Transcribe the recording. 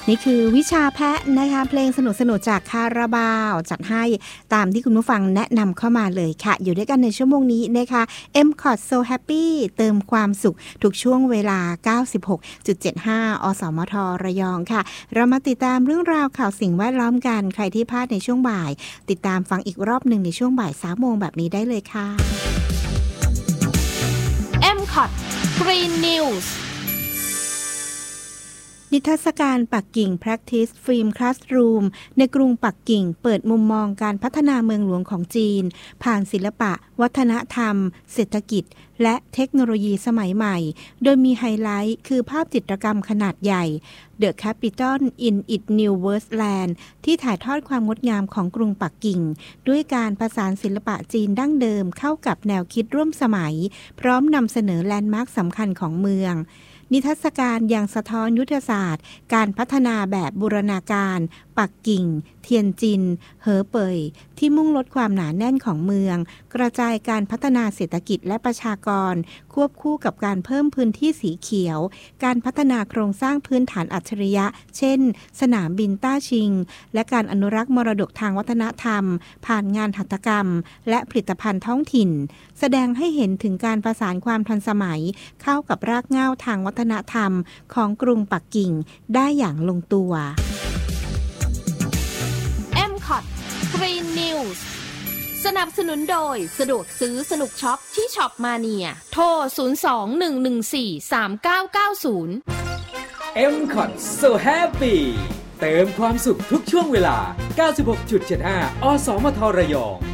นี่คือวิชาแพะนะคะเพลงสนุกๆจากคาราบาวจัดให้ตามที่คุณผู้ฟังแนะนำเข้ามาเลยค่ะอยู่ด้วยกันในชั่วโมงนี้นะคะ M-Cot So Happy เติมความสุขทุกช่วงเวลา 96.75 อสมทระยองค่ะเรามาติดตามเรื่องราวข่าวสิ่งแวดล้อมกันใครที่พลาดในช่วงบ่ายติดตามฟังอีกรอบหนึ่งในช่วงบ่าย 3 โมงแบบนี้ได้เลยค่ะ M-Cot Green News นิทรรศการปักกิ่ง Practice Film Classroom ในกรุงปักกิ่งเปิดมุมมองการพัฒนาเมืองหลวงของจีนผ่านศิลปะวัฒนธรรมเศรษฐกิจและเทคโนโลยีสมัยใหม่โดยมีไฮไลท์คือภาพจิตรกรรมขนาดใหญ่ The Capital in its New Westland ที่ถ่ายทอดความงดงามของกรุงปักกิ่งด้วยการผสานศิลปะจีนดั้งเดิมเข้ากับแนวคิดร่วมสมัยพร้อมนำเสนอแลนด์มาร์คสำคัญของเมืองนิทรรศการยังสะท้อนยุทธศาสตร์การพัฒนาแบบบูรณาการปักกิ่งเทียนจินเหอเป่ยที่มุ่งลดความหนาแน่นของเมืองกระจายการพัฒนาเศรษฐกิจและประชากรควบคู่กับการเพิ่มพื้นที่สีเขียวการพัฒนาโครงสร้างพื้นฐานอัจฉริยะเช่นสนามบินต้าชิงและการอนุรักษ์มรดกทางวัฒนธรรมผ่านงานหัตถกรรมและผลิตภัณฑ์ท้องถิ่นแสดงให้เห็นถึงการประสานความทันสมัยเข้ากับรากเหง้าทางวัฒนธรรมของกรุงปักกิ่งได้อย่างลงตัว M-Cot Green News สนับสนุนโดยสะดวกซื้อสนุกช็อปที่ช็อปมาเนียโทร 02-114-3990 M-Cot So Happy เติมความสุขทุกช่วงเวลา 96.75 อสมทระยอง